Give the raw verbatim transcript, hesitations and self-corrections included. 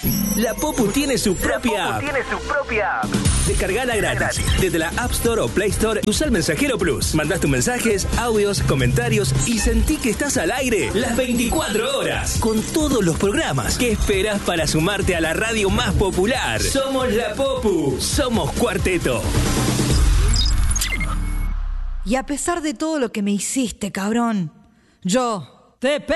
La Popu tiene su propia app. tiene su propia app. Descargala gratis desde la App Store o Play Store y usa el Mensajero Plus. Mandás tus mensajes, audios, comentarios y sentí que estás al aire las veinticuatro horas con todos los programas. ¿Qué esperas para sumarte a la radio más popular? Somos la Popu, somos Cuarteto. Y a pesar de todo lo que me hiciste, cabrón, yo te